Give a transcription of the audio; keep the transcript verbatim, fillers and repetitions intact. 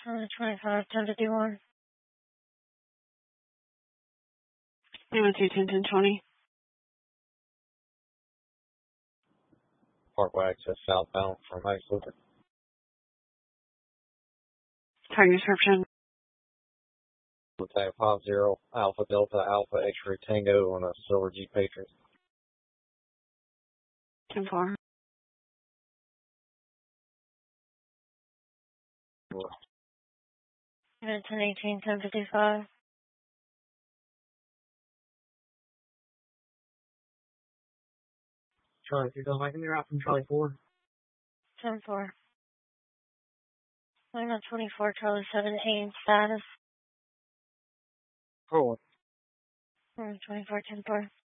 Uh, twenty-five, ten fifty-one. Name two ten ten twenty. Parkway access southbound from Max Lutheran. Target description. Attack five zero Alpha Delta Alpha X-ray Tango on a silver Jeep Patriot. ten four. Uh, ten eighteen, ten fifty-five. Charlie, you're done making your route from Charlie four. ten four. I'm on twenty-four, Charlie seventeen, status. Forward. Uh, twenty-four, ten four.